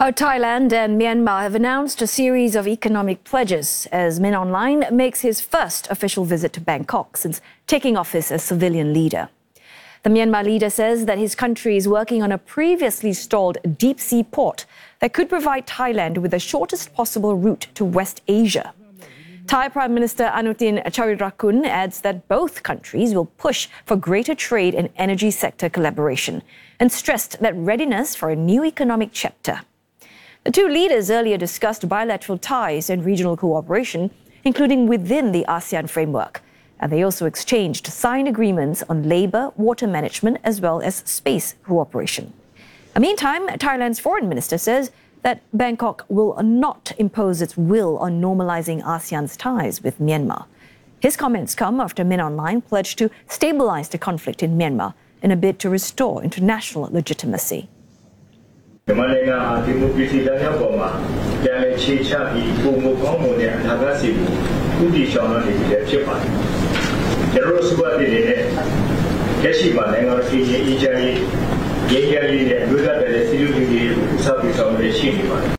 Thailand and Myanmar have announced a series of economic pledges as Min Aung Hlaing makes his first official visit to Bangkok since taking office as civilian leader. The Myanmar leader says that his country is working on a previously stalled deep-sea port that could provide Thailand with the shortest possible route to West Asia. Thai Prime Minister Anutin Charnvirakul adds that both countries will push for greater trade and energy sector collaboration and stressed that readiness for a new economic chapter. The two leaders earlier discussed bilateral ties and regional cooperation, including within the ASEAN framework. And they also exchanged signed agreements on labour, water management, as well as space cooperation. Meantime, Thailand's foreign minister says that Bangkok will not impose its will on normalising ASEAN's ties with Myanmar. His comments come after Min Aung Hlaing pledged to stabilise the conflict in Myanmar in a bid to restore international legitimacy. မြန်မာနိုင်ငံဟာဒီမိုကရေစီလမ်းကြောင်းပေါ်မှာပြန်လည်ခြေချပြီးပုံမကောင်းမွန်တဲ့အနာဂတ်စီကိုဥတည်ဆောင်ရွက်နေပြီဖြစ်ပါတယ်။ကျွန်တော်တို့စုပတ်တဲ့နေတဲ့လက်ရှိမှာနိုင်ငံတော်ပြည်ရေးအေဂျင်စီရေးကြရေးနဲ့အမျိုးသားပြည်စီလူကြီးတွေကိုစပြီးဆောင်ရွက်ရှိနေပါတယ်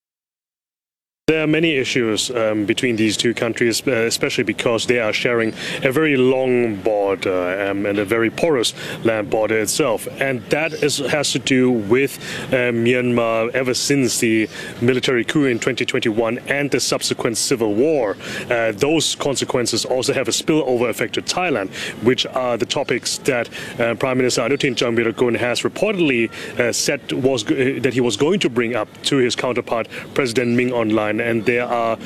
There are many issues between these two countries, especially because they are sharing a very long border and a very porous land border itself. And that has to do with Myanmar ever since the military coup in 2021 and the subsequent civil war. Those consequences also have a spillover effect to Thailand, which are the topics that Prime Minister Anutin Charnvirakul has reportedly said that he was going to bring up to his counterpart, President Min Aung Hlaing. And there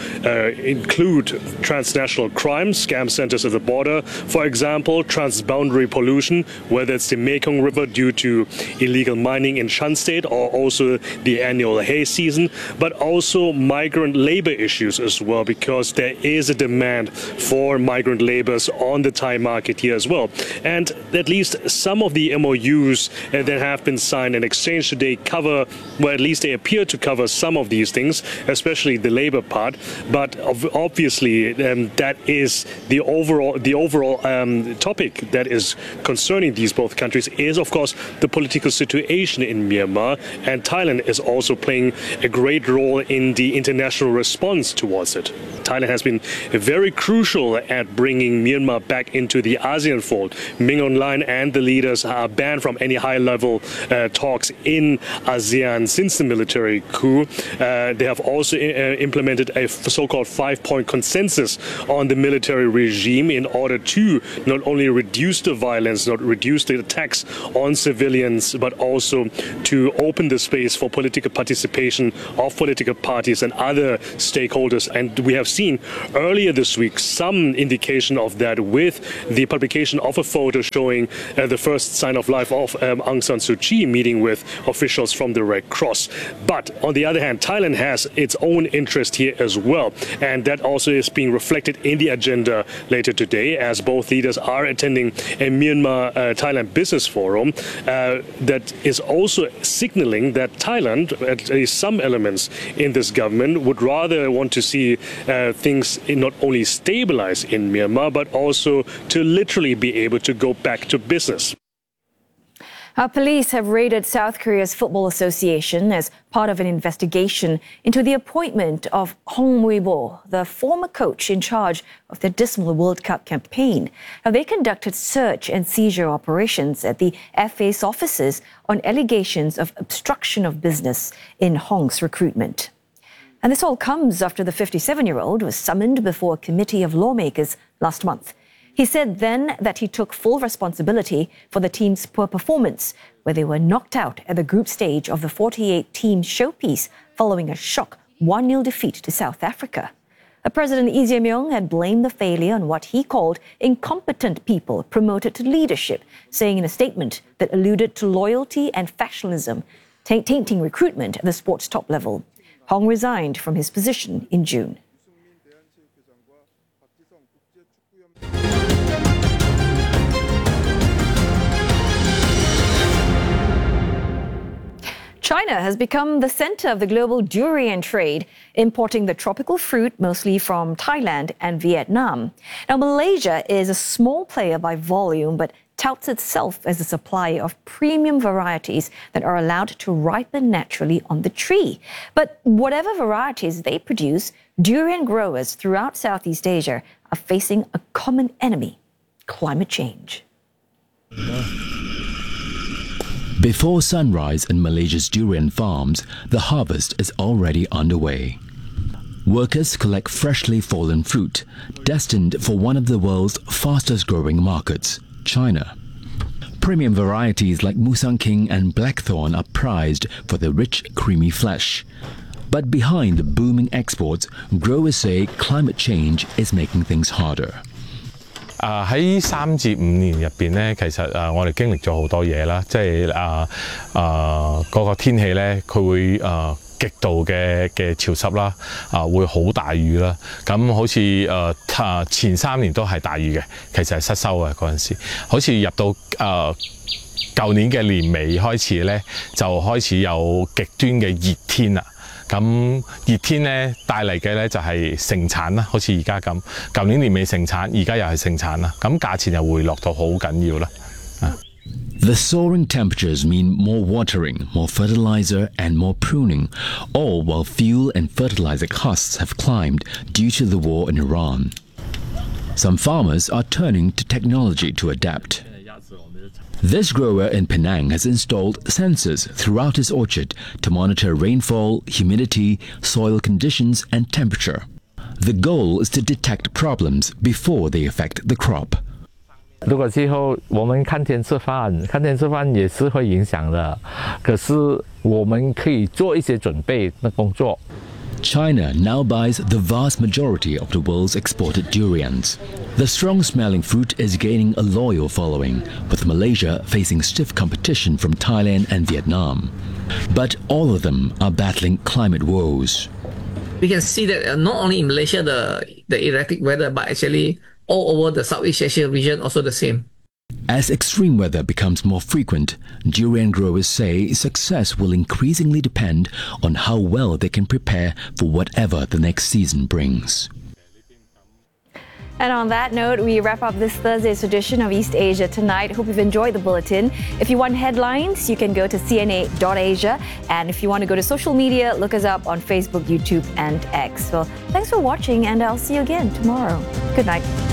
include transnational crime, scam centers at the border, for example, transboundary pollution, whether it's the Mekong River due to illegal mining in Shan State or also the annual hay season, but also migrant labor issues as well, because there is a demand for migrant laborers on the Thai market here as well. And at least some of the MOUs that have been signed and exchanged today cover, well, at least they appear to cover some of these things, especially the labor part, but obviously that is the overall topic that is concerning these both countries is, of course, the political situation in Myanmar, and Thailand is also playing a great role in the international response towards it. Thailand has been very crucial at bringing Myanmar back into the ASEAN fold. Min Aung Hlaing and the leaders are banned from any high-level talks in ASEAN since the military coup. They have also implemented a so-called 5-point consensus on the military regime in order to not only reduce the violence, not reduce the attacks on civilians, but also to open the space for political participation of political parties and other stakeholders. And we have seen earlier this week some indication of that with the publication of a photo showing the first sign of life of Aung San Suu Kyi meeting with officials from the Red Cross. But on the other hand, Thailand has its own interest here as well, and that also is being reflected in the agenda later today, as both leaders are attending a Myanmar-Thailand business forum that is also signaling that Thailand, at least some elements in this government, would rather want to see things not only stabilize in Myanmar, but also to literally be able to go back to business. Our police have raided South Korea's Football Association as part of an investigation into the appointment of Hong Mui-bo, the former coach in charge of the dismal World Cup campaign. Now, they conducted search and seizure operations at the FA's offices on allegations of obstruction of business in Hong's recruitment. And this all comes after the 57-year-old was summoned before a committee of lawmakers last month. He said then that he took full responsibility for the team's poor performance, where they were knocked out at the group stage of the 48-team showpiece following a shock 1-0 defeat to South Africa. President Lee Jae-myung had blamed the failure on what he called incompetent people promoted to leadership, saying in a statement that alluded to loyalty and factionalism, tainting recruitment at the sport's top level. Hong resigned from his position in June. China has become the center of the global durian trade, importing the tropical fruit mostly from Thailand and Vietnam. Now, Malaysia is a small player by volume, but touts itself as a supplier of premium varieties that are allowed to ripen naturally on the tree. But whatever varieties they produce, durian growers throughout Southeast Asia are facing a common enemy: climate change. Before sunrise in Malaysia's durian farms, the harvest is already underway. Workers collect freshly fallen fruit, destined for one of the world's fastest growing markets, China. Premium varieties like Musang King and Blackthorn are prized for their rich, creamy flesh. But behind the booming exports, growers say climate change is making things harder. 喺3至5年入邊咧，其實我哋經歷咗好多嘢啦，即係嗰個天氣咧，佢會極度嘅潮濕啦，會好大雨啦。咁好似前3年都係大雨嘅，其實係失收嘅嗰陣時，好似入到舊年嘅年尾開始咧，就開始有極端嘅熱天啦。咁熱天咧帶嚟嘅咧就係盛產啦，好似而家咁。舊年年尾盛產，而家又係盛產啦。咁價錢又回落到好緊要啦。 The soaring temperatures mean more watering, more fertilizer, and more pruning, all while fuel and fertilizer costs have climbed due to the war in Iran. Some farmers are turning to technology to adapt. This grower in Penang has installed sensors throughout his orchard to monitor rainfall, humidity, soil conditions, and temperature. The goal is to detect problems before they affect the crop. 如果之后我们看天吃饭，看天吃饭也是会影响的。可是我们可以做一些准备的工作。 China now buys the vast majority of the world's exported durians. The strong-smelling fruit is gaining a loyal following, with Malaysia facing stiff competition from Thailand and Vietnam. But all of them are battling climate woes. We can see that not only in Malaysia the erratic weather, but actually all over the Southeast Asia region also the same. As extreme weather becomes more frequent, durian growers say success will increasingly depend on how well they can prepare for whatever the next season brings. And on that note, we wrap up this Thursday's edition of East Asia Tonight. Hope you've enjoyed the bulletin. If you want headlines, you can go to cna.asia. And if you want to go to social media, look us up on Facebook, YouTube, and X. Well, thanks for watching, and I'll see you again tomorrow. Good night.